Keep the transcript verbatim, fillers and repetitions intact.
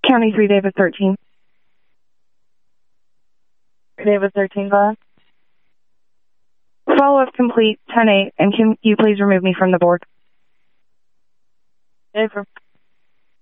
County three, David thirteen. David thirteen, go ahead. Follow-up complete, ten eight, and can you please remove me from the board? David.